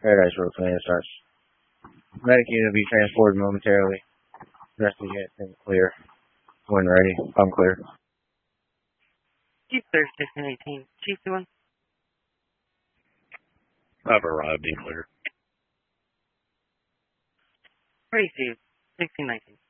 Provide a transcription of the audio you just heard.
Paradise Road Command starts. Medic unit will be transported momentarily. The rest of the unit is clear. When ready, I'm clear. Chief 3618. Chief doing? I've arrived and clear. Received. 1619.